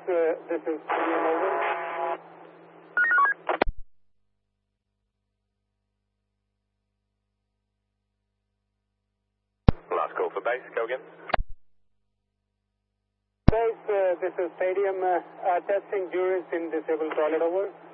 this is Stadium over. Last call for base, go again. Base, this is Stadium, testing Juris in disabled toilet over.